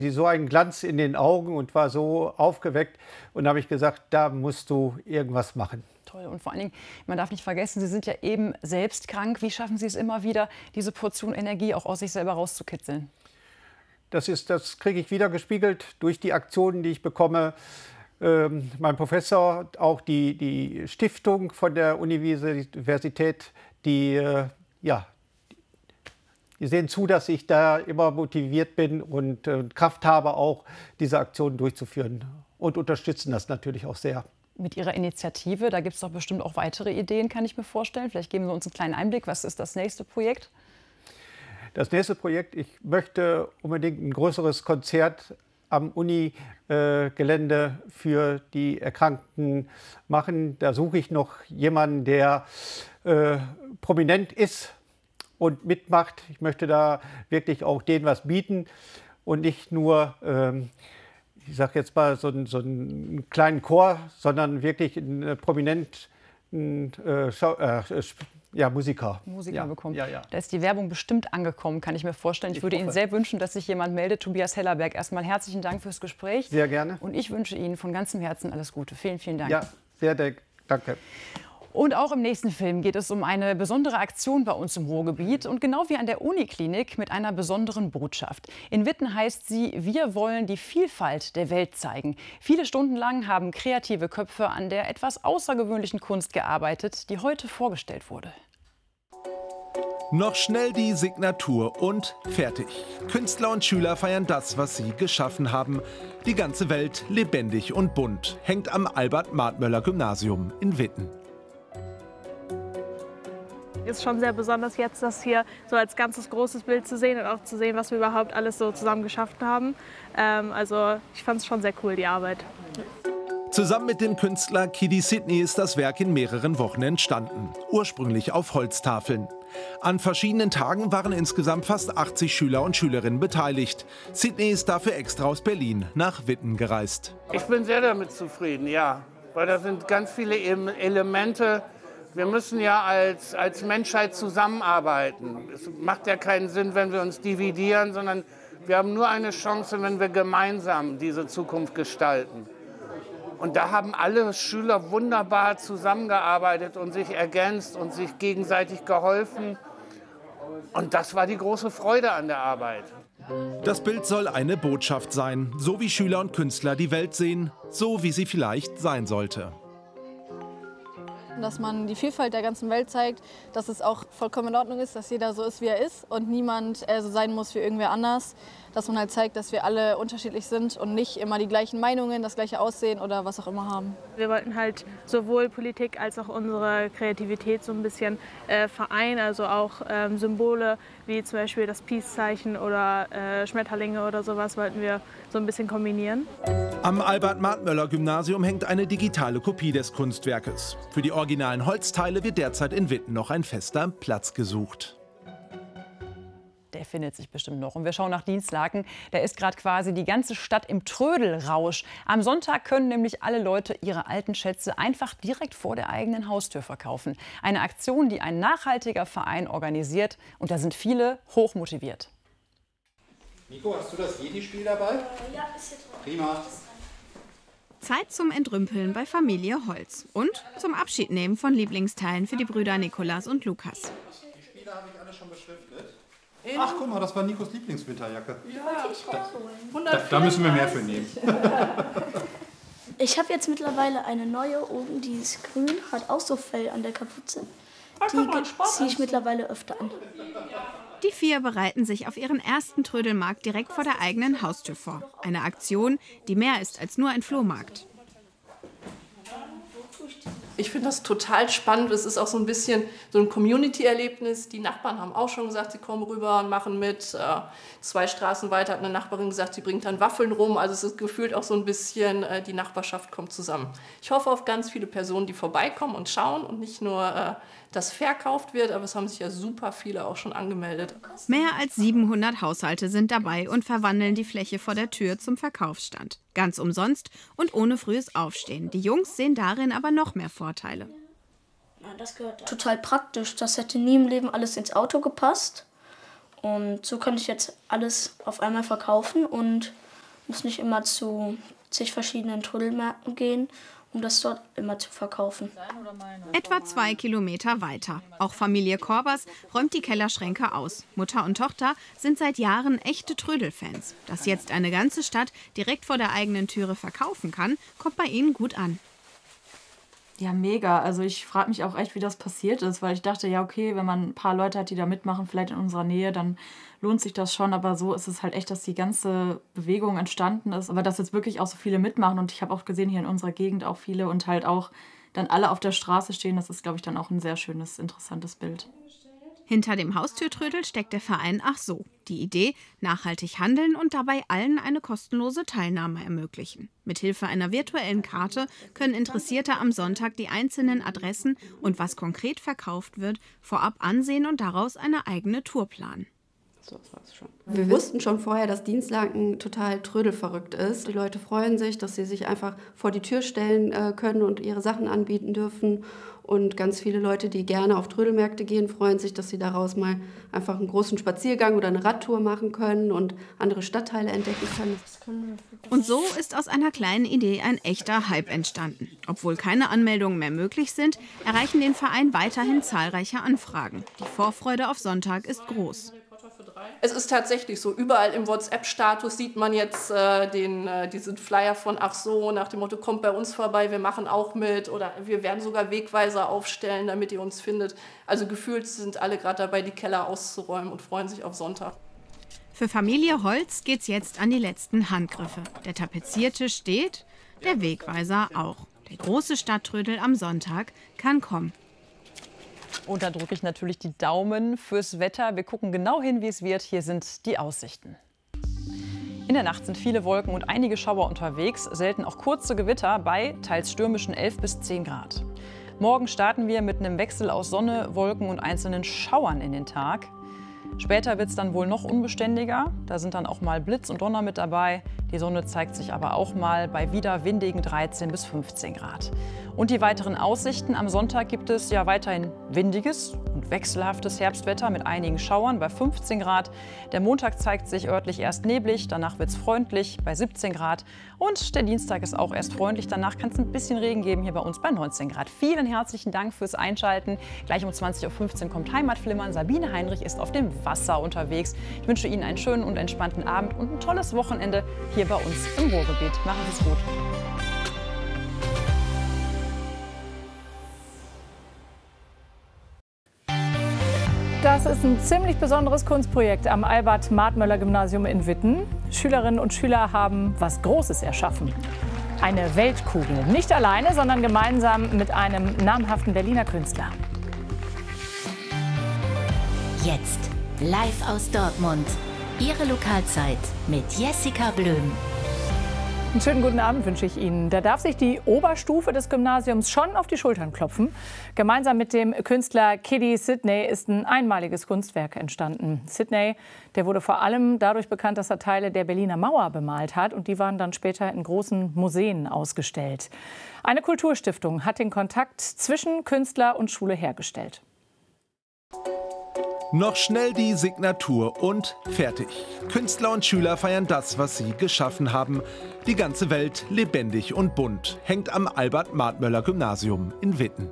Sie so einen Glanz in den Augen und war so aufgeweckt. Und da habe ich gesagt, da musst du irgendwas machen. Toll. Und vor allen Dingen, man darf nicht vergessen, Sie sind ja eben selbst krank. Wie schaffen Sie es immer wieder, diese Portion Energie auch aus sich selber rauszukitzeln? Das kriege ich wieder gespiegelt durch die Aktionen, die ich bekomme. Mein Professor, auch die Stiftung von der Universität, die sehen zu, dass ich da immer motiviert bin und Kraft habe, auch diese Aktionen durchzuführen, und unterstützen das natürlich auch sehr. Mit Ihrer Initiative, da gibt es doch bestimmt auch weitere Ideen, kann ich mir vorstellen. Vielleicht geben Sie uns einen kleinen Einblick. Was ist das nächste Projekt? Das nächste Projekt, ich möchte unbedingt ein größeres Konzert am Uni-Gelände für die Erkrankten machen. Da suche ich noch jemanden, der prominent ist und mitmacht. Ich möchte da wirklich auch denen was bieten und nicht nur, ich sage jetzt mal, so einen kleinen Chor, sondern wirklich einen prominenten Musiker. Musiker bekommen. Ja, ja. Da ist die Werbung bestimmt angekommen, kann ich mir vorstellen. Ich würde Ihnen sehr wünschen, dass sich jemand meldet. Tobias Hellerberg, erstmal herzlichen Dank fürs Gespräch. Sehr gerne. Und ich wünsche Ihnen von ganzem Herzen alles Gute. Vielen, vielen Dank. Ja, sehr danke. Und auch im nächsten Film geht es um eine besondere Aktion bei uns im Ruhrgebiet und genau wie an der Uniklinik mit einer besonderen Botschaft. In Witten heißt sie: Wir wollen die Vielfalt der Welt zeigen. Viele Stunden lang haben kreative Köpfe an der etwas außergewöhnlichen Kunst gearbeitet, die heute vorgestellt wurde. Noch schnell die Signatur und fertig. Künstler und Schüler feiern das, was sie geschaffen haben. Die ganze Welt lebendig und bunt hängt am Albert-Martmöller-Gymnasium in Witten. Ist schon sehr besonders jetzt, das hier so als ganzes großes Bild zu sehen und auch zu sehen, was wir überhaupt alles so zusammen geschafft haben. Also ich fand es schon sehr cool, die Arbeit. Zusammen mit dem Künstler Kidi Sidney ist das Werk in mehreren Wochen entstanden. Ursprünglich auf Holztafeln. An verschiedenen Tagen waren insgesamt fast 80 Schüler und Schülerinnen beteiligt. Sidney ist dafür extra aus Berlin nach Witten gereist. Ich bin sehr damit zufrieden, ja. Weil da sind ganz viele Elemente. Wir müssen ja als Menschheit zusammenarbeiten. Es macht ja keinen Sinn, wenn wir uns dividieren, sondern wir haben nur eine Chance, wenn wir gemeinsam diese Zukunft gestalten. Und da haben alle Schüler wunderbar zusammengearbeitet und sich ergänzt und sich gegenseitig geholfen. Und das war die große Freude an der Arbeit. Das Bild soll eine Botschaft sein, so wie Schüler und Künstler die Welt sehen, so wie sie vielleicht sein sollte. Dass man die Vielfalt der ganzen Welt zeigt, dass es auch vollkommen in Ordnung ist, dass jeder so ist, wie er ist und niemand so sein muss wie irgendwer anders. Dass man halt zeigt, dass wir alle unterschiedlich sind und nicht immer die gleichen Meinungen, das gleiche Aussehen oder was auch immer haben. Wir wollten halt sowohl Politik als auch unsere Kreativität so ein bisschen vereinen, also auch Symbole wie zum Beispiel das Peace-Zeichen oder Schmetterlinge oder sowas wollten wir so ein bisschen kombinieren. Am Albert-Martmöller-Gymnasium hängt eine digitale Kopie des Kunstwerkes. Für die originalen Holzteile wird derzeit in Witten noch ein fester Platz gesucht. Der findet sich bestimmt noch. Und wir schauen nach Dienstlaken. Da ist gerade quasi die ganze Stadt im Trödelrausch. Am Sonntag können nämlich alle Leute ihre alten Schätze einfach direkt vor der eigenen Haustür verkaufen. Eine Aktion, die ein nachhaltiger Verein organisiert. Und da sind viele hochmotiviert. Nico, hast du das Jedi-Spiel dabei? Ja, ist hier drauf. Prima. Zeit zum Entrümpeln bei Familie Holz und zum Abschiednehmen von Lieblingsteilen für die Brüder Nikolas und Lukas. Die Spiele habe ich alle schon beschriftet. Ach, guck mal, das war Nikos Lieblingswinterjacke. Ja, da müssen wir mehr für nehmen. Ich habe jetzt mittlerweile eine neue oben, die ist grün, hat auch so Fell an der Kapuze. Die ziehe ich mittlerweile öfter an. Die vier bereiten sich auf ihren ersten Trödelmarkt direkt vor der eigenen Haustür vor. Eine Aktion, die mehr ist als nur ein Flohmarkt. Ich finde das total spannend. Es ist auch so ein bisschen so ein Community-Erlebnis. Die Nachbarn haben auch schon gesagt, sie kommen rüber und machen mit. 2 Straßen weiter hat eine Nachbarin gesagt, sie bringt dann Waffeln rum. Also es ist gefühlt auch so ein bisschen, die Nachbarschaft kommt zusammen. Ich hoffe auf ganz viele Personen, die vorbeikommen und schauen und nicht nur, dass verkauft wird, aber es haben sich ja super viele auch schon angemeldet. Mehr als 700 Haushalte sind dabei und verwandeln die Fläche vor der Tür zum Verkaufsstand. Ganz umsonst und ohne frühes Aufstehen. Die Jungs sehen darin aber noch mehr Vorteile. Ja, das gehört total praktisch. Das hätte nie im Leben alles ins Auto gepasst. Und so könnte ich jetzt alles auf einmal verkaufen und muss nicht immer zu zig verschiedenen Trödelmärkten gehen, um das dort immer zu verkaufen. Etwa 2 Kilometer weiter. Auch Familie Korbers räumt die Kellerschränke aus. Mutter und Tochter sind seit Jahren echte Trödelfans. Dass jetzt eine ganze Stadt direkt vor der eigenen Türe verkaufen kann, kommt bei ihnen gut an. Ja, mega. Also ich frage mich auch echt, wie das passiert ist, weil ich dachte, ja okay, wenn man ein paar Leute hat, die da mitmachen, vielleicht in unserer Nähe, dann lohnt sich das schon. Aber so ist es halt echt, dass die ganze Bewegung entstanden ist. Aber dass jetzt wirklich auch so viele mitmachen und ich habe auch gesehen, hier in unserer Gegend auch viele und halt auch dann alle auf der Straße stehen, das ist, glaube ich, dann auch ein sehr schönes, interessantes Bild. Hinter dem Haustürtrödel steckt der Verein Ach so. Die Idee, nachhaltig handeln und dabei allen eine kostenlose Teilnahme ermöglichen. Mithilfe einer virtuellen Karte können Interessierte am Sonntag die einzelnen Adressen und was konkret verkauft wird, vorab ansehen und daraus eine eigene Tour planen. So, das war's schon. Wir wussten schon vorher, dass Dienstlaken total trödelverrückt ist. Die Leute freuen sich, dass sie sich einfach vor die Tür stellen können und ihre Sachen anbieten dürfen. Und ganz viele Leute, die gerne auf Trödelmärkte gehen, freuen sich, dass sie daraus mal einfach einen großen Spaziergang oder eine Radtour machen können und andere Stadtteile entdecken können. Und so ist aus einer kleinen Idee ein echter Hype entstanden. Obwohl keine Anmeldungen mehr möglich sind, erreichen den Verein weiterhin zahlreiche Anfragen. Die Vorfreude auf Sonntag ist groß. Es ist tatsächlich so, überall im WhatsApp-Status sieht man jetzt diesen Flyer von Ach so, nach dem Motto, kommt bei uns vorbei, wir machen auch mit oder wir werden sogar Wegweiser aufstellen, damit ihr uns findet. Also gefühlt sind alle gerade dabei, die Keller auszuräumen und freuen sich auf Sonntag. Für Familie Holz geht's jetzt an die letzten Handgriffe. Der Tapeziertisch steht, der Wegweiser auch. Der große Stadttrödel am Sonntag kann kommen. Und da drücke ich natürlich die Daumen fürs Wetter. Wir gucken genau hin, wie es wird. Hier sind die Aussichten. In der Nacht sind viele Wolken und einige Schauer unterwegs, selten auch kurze Gewitter bei teils stürmischen 11 bis 10 Grad. Morgen starten wir mit einem Wechsel aus Sonne, Wolken und einzelnen Schauern in den Tag. Später wird es dann wohl noch unbeständiger. Da sind dann auch mal Blitz und Donner mit dabei. Die Sonne zeigt sich aber auch mal bei wieder windigen 13 bis 15 Grad. Und die weiteren Aussichten: Am Sonntag gibt es ja weiterhin windiges und wechselhaftes Herbstwetter mit einigen Schauern bei 15 Grad. Der Montag zeigt sich örtlich erst neblig, danach wird es freundlich bei 17 Grad. Und der Dienstag ist auch erst freundlich, danach kann es ein bisschen Regen geben hier bei uns bei 19 Grad. Vielen herzlichen Dank fürs Einschalten. Gleich um 20.15 Uhr kommt Heimatflimmern. Sabine Heinrich ist auf dem Wasser unterwegs. Ich wünsche Ihnen einen schönen und entspannten Abend und ein tolles Wochenende hier bei uns im Ruhrgebiet. Machen Sie es gut. Das ist ein ziemlich besonderes Kunstprojekt am Albert-Martmöller-Gymnasium in Witten. Schülerinnen und Schüler haben was Großes erschaffen. Eine Weltkugel. Nicht alleine, sondern gemeinsam mit einem namhaften Berliner Künstler. Jetzt live aus Dortmund. Ihre Lokalzeit mit Jessica Blöm. Einen schönen guten Abend wünsche ich Ihnen. Da darf sich die Oberstufe des Gymnasiums schon auf die Schultern klopfen. Gemeinsam mit dem Künstler Kiddy Sidney ist ein einmaliges Kunstwerk entstanden. Sidney, der wurde vor allem dadurch bekannt, dass er Teile der Berliner Mauer bemalt hat. Und die waren dann später in großen Museen ausgestellt. Eine Kulturstiftung hat den Kontakt zwischen Künstler und Schule hergestellt. Noch schnell die Signatur und fertig. Künstler und Schüler feiern das, was sie geschaffen haben. Die ganze Welt lebendig und bunt hängt am Albert-Martmöller-Gymnasium in Witten.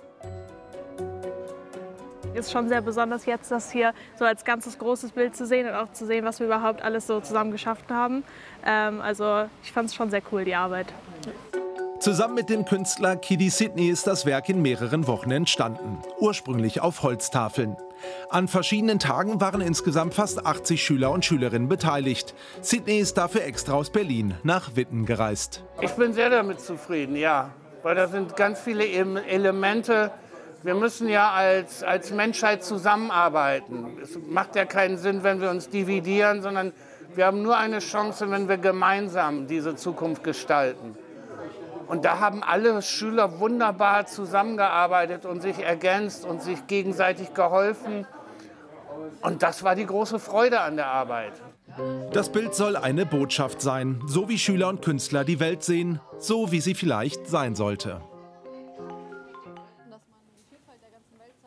Es ist schon sehr besonders jetzt, das hier so als ganzes großes Bild zu sehen und auch zu sehen, was wir überhaupt alles so zusammen geschafft haben. Also ich fand es schon sehr cool, die Arbeit. Zusammen mit dem Künstler Kiddy Sidney ist das Werk in mehreren Wochen entstanden. Ursprünglich auf Holztafeln. An verschiedenen Tagen waren insgesamt fast 80 Schüler und Schülerinnen beteiligt. Sidney ist dafür extra aus Berlin nach Witten gereist. Ich bin sehr damit zufrieden, ja. Weil da sind ganz viele Elemente. Wir müssen ja als Menschheit zusammenarbeiten. Es macht ja keinen Sinn, wenn wir uns dividieren, sondern wir haben nur eine Chance, wenn wir gemeinsam diese Zukunft gestalten. Und da haben alle Schüler wunderbar zusammengearbeitet und sich ergänzt und sich gegenseitig geholfen. Und das war die große Freude an der Arbeit. Das Bild soll eine Botschaft sein, so wie Schüler und Künstler die Welt sehen, so wie sie vielleicht sein sollte.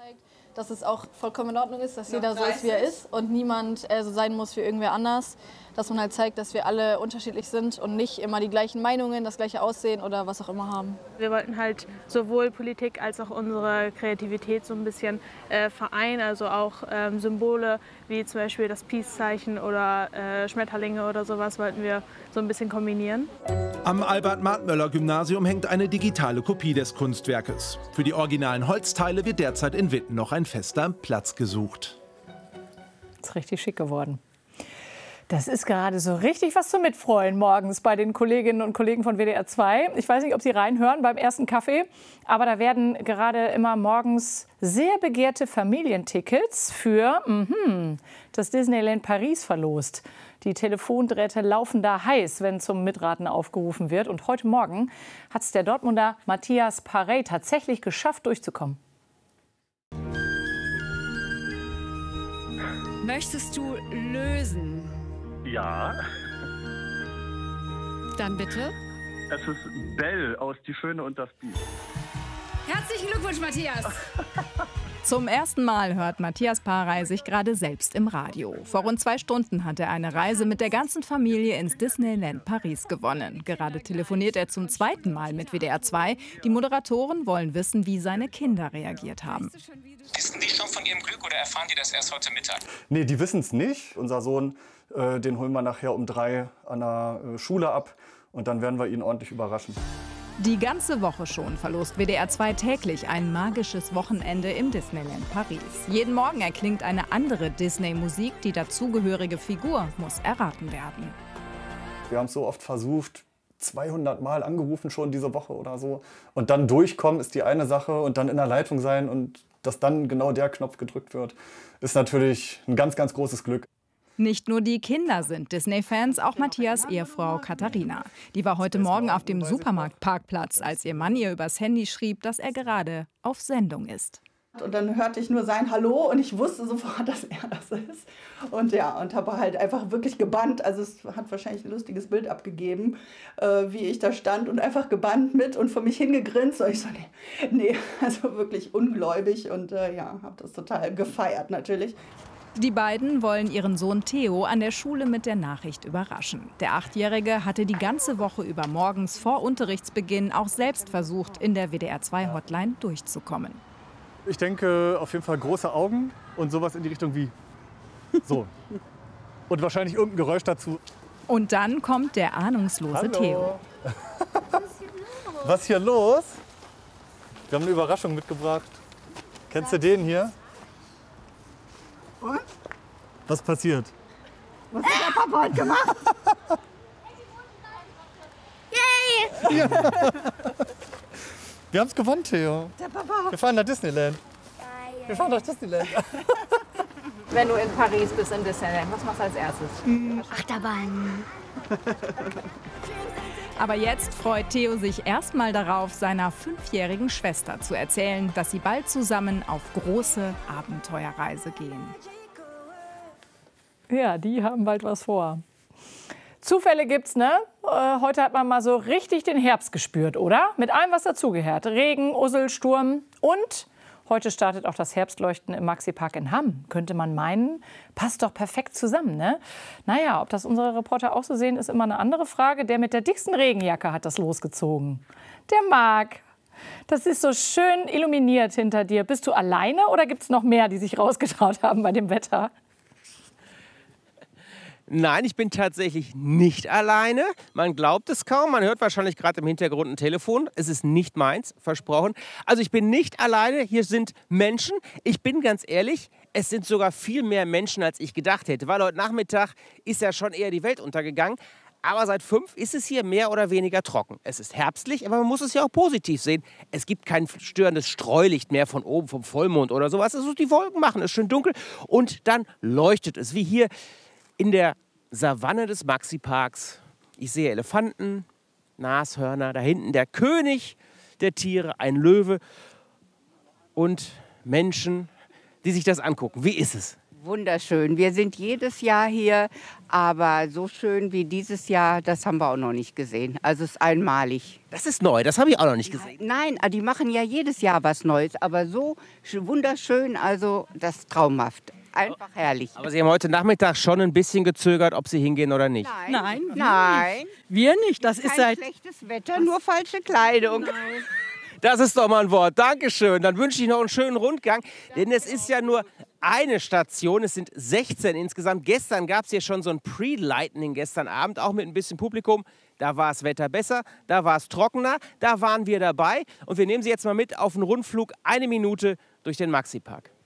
Dass es auch vollkommen in Ordnung ist, dass jeder so ist, wie er ist und niemand so sein muss wie irgendwer anders. dass man halt zeigt, dass wir alle unterschiedlich sind und nicht immer die gleichen Meinungen, das gleiche Aussehen oder was auch immer haben. Wir wollten halt sowohl Politik als auch unsere Kreativität so ein bisschen vereinen, also auch Symbole wie zum Beispiel das Peace-Zeichen oder Schmetterlinge oder sowas wollten wir so ein bisschen kombinieren. Am Albert-Martmöller-Gymnasium hängt eine digitale Kopie des Kunstwerkes. Für die originalen Holzteile wird derzeit in Witten noch ein fester Platz gesucht. Ist richtig schick geworden. Das ist gerade so richtig was zum Mitfreuen morgens bei den Kolleginnen und Kollegen von WDR 2. Ich weiß nicht, ob Sie reinhören beim ersten Kaffee, aber da werden gerade immer morgens sehr begehrte Familientickets für das Disneyland Paris verlost. Die Telefondrähte laufen da heiß, wenn zum Mitraten aufgerufen wird. Und heute Morgen hat es der Dortmunder Matthias Parey tatsächlich geschafft, durchzukommen. Möchtest du lösen? Ja. Dann bitte. Es ist Belle aus Die Schöne und das Biest. Herzlichen Glückwunsch, Matthias. Zum ersten Mal hört Matthias Parey sich gerade selbst im Radio. Vor rund 2 Stunden hat er eine Reise mit der ganzen Familie ins Disneyland Paris gewonnen. Gerade telefoniert er zum 2. Mal mit WDR 2. Die Moderatoren wollen wissen, wie seine Kinder reagiert haben. Wissen die schon von ihrem Glück oder erfahren die das erst heute Mittag? Nee, die wissen es nicht. Unser Sohn, den holen wir nachher um 3 an der Schule ab und dann werden wir ihn ordentlich überraschen. Die ganze Woche schon verlost WDR 2 täglich ein magisches Wochenende im Disneyland Paris. Jeden Morgen erklingt eine andere Disney-Musik, die dazugehörige Figur muss erraten werden. Wir haben es so oft versucht, 200 Mal angerufen schon diese Woche oder so. Und dann durchkommen ist die eine Sache und dann in der Leitung sein und dass dann genau der Knopf gedrückt wird, ist natürlich ein ganz, ganz großes Glück. Nicht nur die Kinder sind Disney-Fans, auch Matthias' Ehefrau Katharina. Die war heute Morgen auf dem Supermarktparkplatz, als ihr Mann ihr übers Handy schrieb, dass er gerade auf Sendung ist. Und dann hörte ich nur sein Hallo und ich wusste sofort, dass er das ist. Und ja, und habe halt einfach wirklich gebannt. Also es hat wahrscheinlich ein lustiges Bild abgegeben, wie ich da stand und einfach gebannt mit und vor mich hingegrinst. Und ich so, nee, also wirklich ungläubig und ja, habe das total gefeiert natürlich. Die beiden wollen ihren Sohn Theo an der Schule mit der Nachricht überraschen. Der 8-Jährige hatte die ganze Woche über morgens vor Unterrichtsbeginn auch selbst versucht, in der WDR-2-Hotline durchzukommen. Ich denke auf jeden Fall große Augen und sowas in die Richtung wie so. Und wahrscheinlich irgendein Geräusch dazu. Und dann kommt der ahnungslose Hallo. Theo. Was ist hier los? Wir haben eine Überraschung mitgebracht. Kennst du den hier? Und? Was passiert? Was hat der Papa heute gemacht? Yay! Ja. Wir haben es gewonnen, Theo. Der Papa. Wir fahren nach Disneyland. Wir fahren nach Disneyland. Wenn du in Paris bist, in Disneyland, was machst du als erstes? Achterbahn. Aber jetzt freut Theo sich erstmal darauf, seiner 5-jährigen Schwester zu erzählen, dass sie bald zusammen auf große Abenteuerreise gehen. Ja, die haben bald was vor. Zufälle gibt's, ne? Heute hat man mal so richtig den Herbst gespürt, oder? Mit allem, was dazugehört. Regen, Ussel, Sturm und heute startet auch das Herbstleuchten im Maxi-Park in Hamm. Könnte man meinen, passt doch perfekt zusammen, ne? Naja, ob das unsere Reporter auch so sehen, ist immer eine andere Frage. Der mit der dicksten Regenjacke hat das losgezogen. Der Marc. Das ist so schön illuminiert hinter dir. Bist du alleine oder gibt es noch mehr, die sich rausgetraut haben bei dem Wetter? Nein, ich bin tatsächlich nicht alleine. Man glaubt es kaum. Man hört wahrscheinlich gerade im Hintergrund ein Telefon. Es ist nicht meins, versprochen. Also ich bin nicht alleine. Hier sind Menschen. Ich bin ganz ehrlich, es sind sogar viel mehr Menschen, als ich gedacht hätte. Weil heute Nachmittag ist ja schon eher die Welt untergegangen. Aber seit 5 ist es hier mehr oder weniger trocken. Es ist herbstlich, aber man muss es ja auch positiv sehen. Es gibt kein störendes Streulicht mehr von oben, vom Vollmond oder sowas. Also die Wolken machen es schön dunkel und dann leuchtet es, wie hier in der Savanne des Maxi-Parks. Ich sehe Elefanten, Nashörner, da hinten der König der Tiere, ein Löwe und Menschen, die sich das angucken. Wie ist es? Wunderschön. Wir sind jedes Jahr hier, aber so schön wie dieses Jahr, das haben wir auch noch nicht gesehen. Also es ist einmalig. Das ist neu, das habe ich auch noch nicht gesehen. Nein, die machen ja jedes Jahr was Neues, aber so wunderschön, also das ist traumhaft. einfach herrlich. Aber Sie haben heute Nachmittag schon ein bisschen gezögert, ob Sie hingehen oder nicht. Nein. Wir nicht. Das ist Kein schlechtes Wetter, nur falsche Kleidung. Das ist doch mal ein Wort. Dankeschön. Dann wünsche ich noch einen schönen Rundgang. Denn es ist ja nur eine Station. Es sind 16 insgesamt. Gestern gab es hier schon so ein Pre-Lightning gestern Abend, auch mit ein bisschen Publikum. Da war das Wetter besser, da war es trockener. Da waren wir dabei. Und wir nehmen Sie jetzt mal mit auf einen Rundflug, 1 Minute durch den Maxi-Park.